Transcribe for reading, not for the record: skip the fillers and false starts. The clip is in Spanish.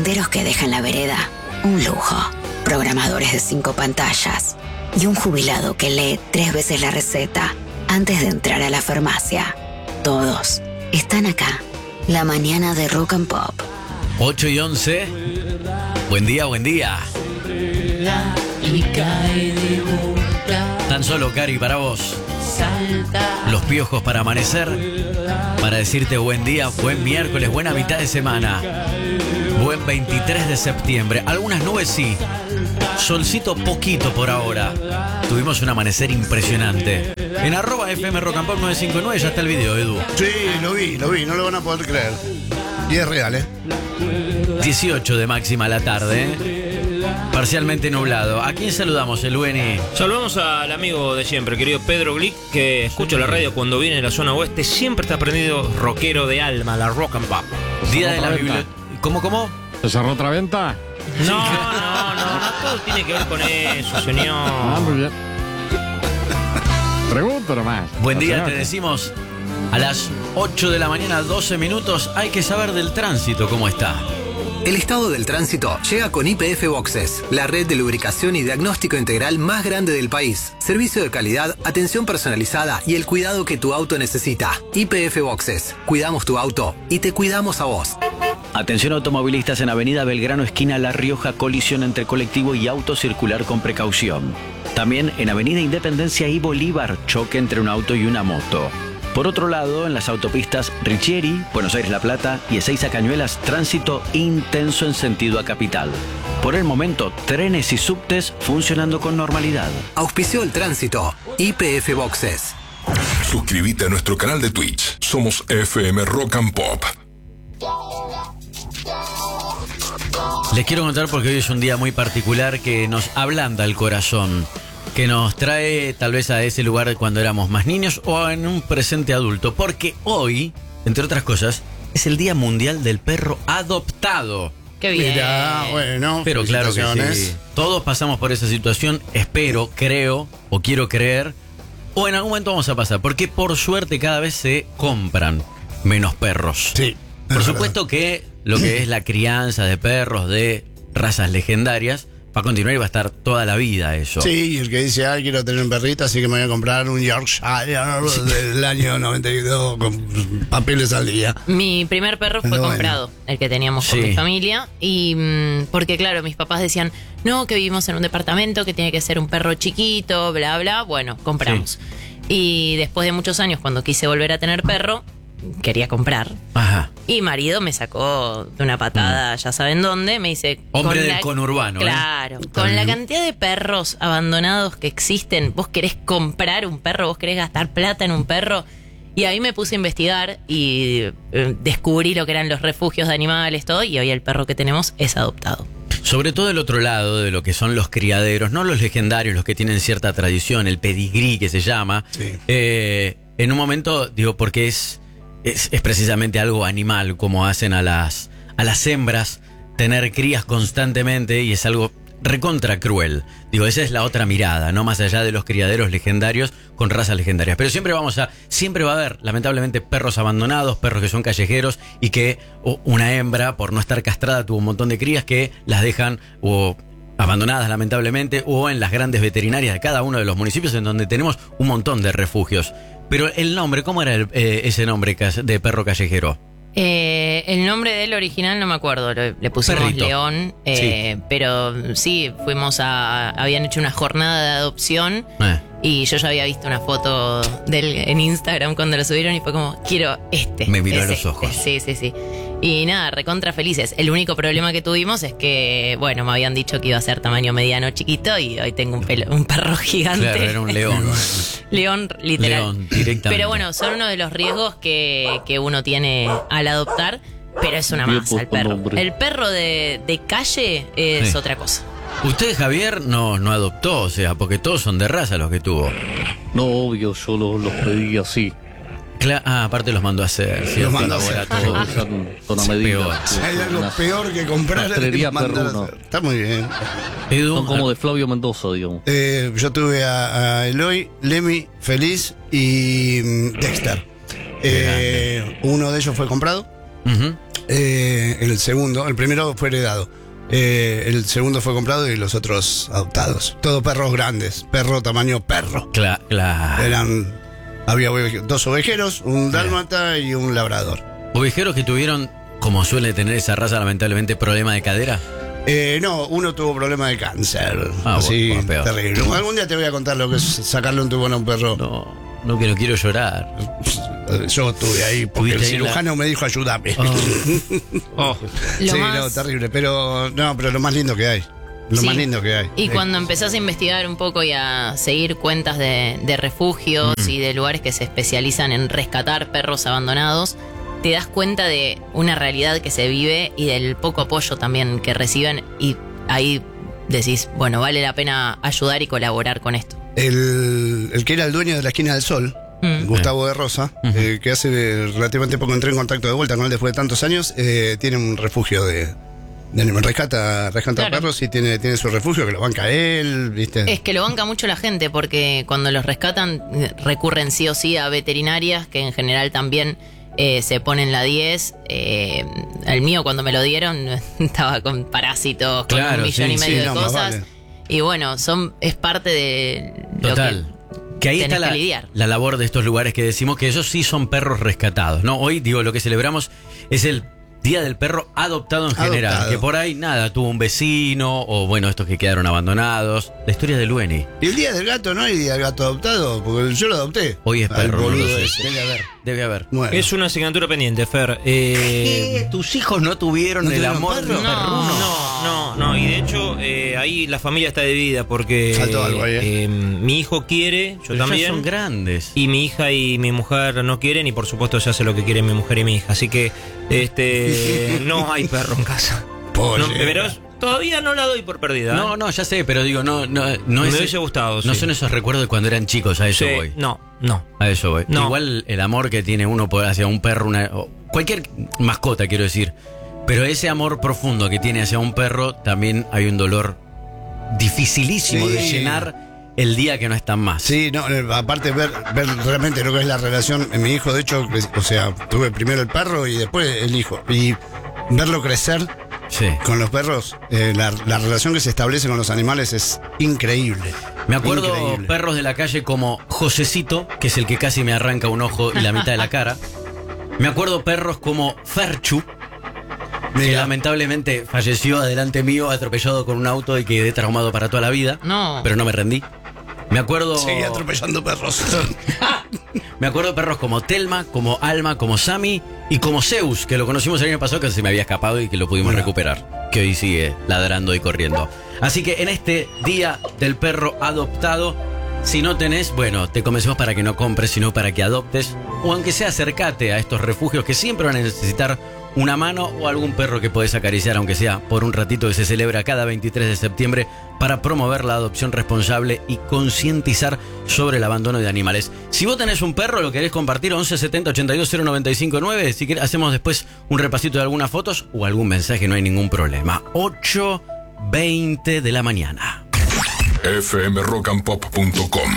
carpinteros que dejan la vereda, un lujo. Programadores de 5 pantallas. Y un jubilado que lee 3 veces la receta antes de entrar a la farmacia. Todos están acá. La mañana de Rock and Pop. 8:11. Buen día, buen día. Tan solo, Cari, para vos. Los piojos para amanecer. Para decirte buen día, buen miércoles, buena mitad de semana. Buen 23 de septiembre. Algunas nubes sí. Solcito poquito por ahora. Tuvimos un amanecer impresionante. En @FM Rock and Pop 959 ya está el video, Edu. Sí, lo vi, no lo van a poder creer. Y es real, 18 de máxima a la tarde, parcialmente nublado. ¿A quién saludamos, el Bueni? Saludamos al amigo de siempre, querido Pedro Glick, que escucha la radio cuando viene de la zona oeste. Siempre está prendido rockero de alma, la Rock and Pop. Día de la biblioteca. ¿Cómo? ¿Se cerró otra venta? No, todo tiene que ver con eso, señor. Muy bien. Pregunto nomás. Buen día, te decimos a las 8 de la mañana, 12 minutos. Hay que saber del tránsito, ¿cómo está? El estado del tránsito llega con YPF Boxes, la red de lubricación y diagnóstico integral más grande del país. Servicio de calidad, atención personalizada y el cuidado que tu auto necesita. YPF Boxes. Cuidamos tu auto y te cuidamos a vos. Atención automovilistas en Avenida Belgrano, esquina La Rioja, colisión entre colectivo y auto, circular con precaución. También en Avenida Independencia y Bolívar, choque entre un auto y una moto. Por otro lado, en las autopistas Richieri, Buenos Aires-La Plata y Ezeiza-Cañuelas, tránsito intenso en sentido a capital. Por el momento, trenes y subtes funcionando con normalidad. Auspició el tránsito. YPF Boxes. Suscríbete a nuestro canal de Twitch. Somos FM Rock and Pop. Les quiero contar porque hoy es un día muy particular que nos ablanda el corazón, que nos trae tal vez a ese lugar cuando éramos más niños o en un presente adulto, porque hoy, entre otras cosas, es el Día Mundial del Perro Adoptado. ¡Qué bien! Mirá, bueno, pero claro que sí. Todos pasamos por esa situación, espero, creo o quiero creer, o en algún momento vamos a pasar, porque por suerte cada vez se compran menos perros. Sí. Por supuesto que lo que es la crianza de perros de razas legendarias va a continuar y va a estar toda la vida eso. Sí, y el que dice, quiero tener un perrito, así que me voy a comprar un Yorkshire del año 92 con papeles al día. Mi primer perro fue comprado, el que teníamos con mi familia. Y porque claro, mis papás decían, no, que vivimos en un departamento, que tiene que ser un perro chiquito, bla, bla. Bueno, compramos. Y después de muchos años, cuando quise volver a tener perro, quería comprar. Ajá. Y marido me sacó de una patada, ya saben dónde, me dice... Hombre del conurbano. Claro, con la cantidad de perros abandonados que existen, vos querés comprar un perro, vos querés gastar plata en un perro. Y ahí me puse a investigar y descubrí lo que eran los refugios de animales, todo, y hoy el perro que tenemos es adoptado. Sobre todo el otro lado de lo que son los criaderos, no los legendarios, los que tienen cierta tradición, el pedigrí que se llama. Sí. En un momento, digo, porque es precisamente algo animal, como hacen a las hembras tener crías constantemente, y es algo recontra cruel. Digo, esa es la otra mirada, no más allá de los criaderos legendarios con razas legendarias. Pero siempre va a haber, lamentablemente, perros abandonados, perros que son callejeros y que una hembra, por no estar castrada, tuvo un montón de crías que las dejan o abandonadas, lamentablemente, o en las grandes veterinarias de cada uno de los municipios en donde tenemos un montón de refugios. Pero el nombre, ¿cómo era ese nombre de perro callejero? El nombre del original no me acuerdo, le pusimos Perrito. León, pero sí, habían hecho una jornada de adopción y yo ya había visto una foto de él en Instagram cuando lo subieron y fue como, quiero este. Me miró a los ojos. Sí. Y nada, recontra felices. El único problema que tuvimos es que, bueno, me habían dicho que iba a ser tamaño mediano chiquito y hoy tengo un perro gigante. Claro, era un león. León, literal. León, directamente. Pero bueno, son uno de los riesgos que uno tiene al adoptar, pero es una masa el perro. El perro de calle es otra cosa. Usted, Javier, no adoptó, o sea, porque todos son de raza los que tuvo. No, obvio, yo los pedí así. Aparte los mandó a hacer. Los mandó a hacer. Son a medida. Hay algo peor que comprar. Está muy bien. Edu, son como de Flavio Mendoza, digamos. Yo tuve a Eloy, Lemmy, Feliz y Dexter. Uno de ellos fue comprado El segundo, el primero fue heredado. El segundo fue comprado y los otros adoptados. Todos perros grandes, perro tamaño perro. Claro. Había 2 ovejeros, un dálmata y un labrador. ¿Ovejeros que tuvieron, como suele tener esa raza, lamentablemente, problema de cadera? No, uno tuvo problema de cáncer. Así, bueno, terrible. Algún día te voy a contar lo que es sacarle un tubo a un perro. No, que no quiero llorar. Yo estuve ahí porque el cirujano me dijo ayúdame. Terrible. Pero lo más lindo que hay. Más lindo que hay. Y cuando empezás a investigar un poco y a seguir cuentas de refugios y de lugares que se especializan en rescatar perros abandonados, te das cuenta de una realidad que se vive y del poco apoyo también que reciben, y ahí decís, bueno, vale la pena ayudar y colaborar con esto. El que era el dueño de la Esquina del Sol, Gustavo de Rosa, que hace relativamente poco entré en contacto de vuelta con él después de tantos años, tiene un refugio de rescata perros y tiene su refugio que lo banca él, ¿viste? Es que lo banca mucho la gente porque cuando los rescatan recurren sí o sí a veterinarias que en general también se ponen la 10. El mío cuando me lo dieron estaba con parásitos, con 1,5 millones de cosas. Vale. Y bueno, es parte de lo que ahí está la labor de estos lugares que decimos que esos sí son perros rescatados, ¿no? Hoy, lo que celebramos es el Día del Perro Adoptado en general, que por ahí tuvo un vecino, o bueno, estos que quedaron abandonados. La historia de Lueni. ¿Y el Día del Gato no hay Día del Gato adoptado? Porque yo lo adopté. Hoy es perro. Debe haber. Bueno. Es una asignatura pendiente, Fer. ¿Tus hijos no tuvieron el amor de un perro? No. Y de hecho, ahí la familia está dividida porque faltó algo ahí, mi hijo quiere, yo también. Ya son grandes. Y mi hija y mi mujer no quieren, y por supuesto se hace lo que quieren mi mujer y mi hija. Así que no hay perro en casa. Pero todavía no la doy por perdida. No, ya sé, pero digo, no me hubiese gustado. No son esos recuerdos de cuando eran chicos, a eso voy. No. A eso voy. No. Igual el amor que tiene uno hacia un perro, cualquier mascota, quiero decir. Pero ese amor profundo que tiene hacia un perro, también hay un dolor dificilísimo de llenar el día que no están más. Sí, aparte ver realmente lo que es la relación. Mi hijo, de hecho, tuve primero el perro y después el hijo. Y verlo crecer con los perros, la relación que se establece con los animales es increíble. Me acuerdo perros de la calle como Josecito, que es el que casi me arranca un ojo y la mitad de la cara. Me acuerdo perros como Ferchu, que lamentablemente falleció adelante mío, atropellado con un auto y quedé traumado para toda la vida. Pero no me rendí. Me acuerdo... Seguí atropellando perros. Me acuerdo de perros como Telma, como Alma, como Sammy y como Zeus, que lo conocimos el año pasado, que se me había escapado y que lo pudimos recuperar, que hoy sigue ladrando y corriendo. Así que en este Día del Perro Adoptado, si no tenés, te convencemos para que no compres, sino para que adoptes, o aunque sea acércate a estos refugios que siempre van a necesitar una mano o algún perro que podés acariciar, aunque sea por un ratito, que se celebra cada 23 de septiembre para promover la adopción responsable y concientizar sobre el abandono de animales. Si vos tenés un perro, lo querés compartir, 11 70 82 095 9. Si querés, hacemos después un repasito de algunas fotos o algún mensaje, no hay ningún problema. 8:20 de la mañana. fmrockandpop.com